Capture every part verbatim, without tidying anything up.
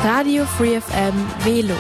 Radio Free F M Velo.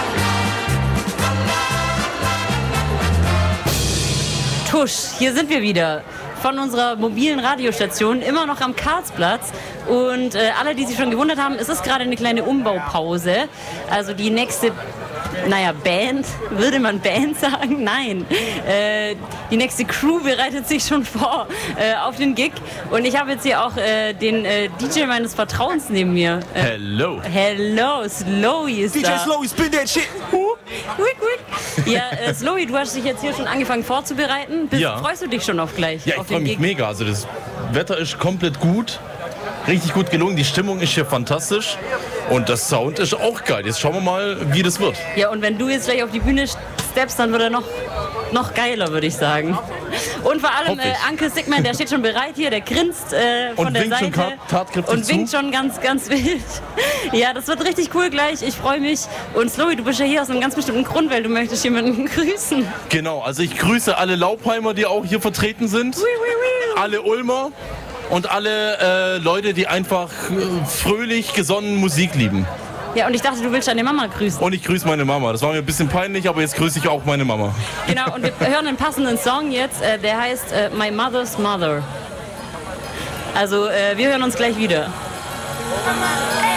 Tusch, hier sind wir wieder von unserer mobilen Radiostation, immer noch am Karlsplatz. Und äh, alle, die sich schon gewundert haben, es ist gerade eine kleine Umbaupause. Also die nächste, naja, Band, würde man Band sagen? Nein. Äh, die nächste Crew bereitet sich schon vor äh, auf den Gig. Und ich habe jetzt hier auch äh, den äh, D J meines Vertrauens neben mir. Äh, Hello. Hello, Slowy ist D J da. Slowy, spin that shit. Quick, quick. Ja, äh, Slowy, du hast dich jetzt hier schon angefangen vorzubereiten. Bist, Ja. Freust du dich schon auf gleich? Ja, ich auf freue den mich Gig? mega. Also das Wetter ist komplett gut. Richtig gut gelungen. Die Stimmung ist hier fantastisch. Und das Sound ist auch geil. Jetzt schauen wir mal, wie das wird. Ja, und wenn du jetzt gleich auf die Bühne steppst, dann wird er noch, noch geiler, würde ich sagen. Und vor allem Hoff äh, ich. Anke Sigman, der steht schon bereit hier, der grinst äh, von Und der winkt schon Seite tat- tatkräftig und winkt zu. schon ganz, ganz wild. Ja, das wird richtig cool gleich. Ich freue mich. Und Slowy, du bist ja hier aus einem ganz bestimmten Grund, weil du möchtest jemanden grüßen. Genau, also ich grüße alle Laubheimer, die auch hier vertreten sind. Ui, ui, ui. Alle Ulmer und alle äh, Leute, die einfach äh, fröhlich, gesonnen Musik lieben. Ja, und ich dachte, du willst deine Mama grüßen. Und ich grüße meine Mama. Das war mir ein bisschen peinlich, aber jetzt grüße ich auch meine Mama. Genau, und wir hören einen passenden Song jetzt, äh, der heißt äh, My Mother's Mother. Also, äh, wir hören uns gleich wieder. Hey!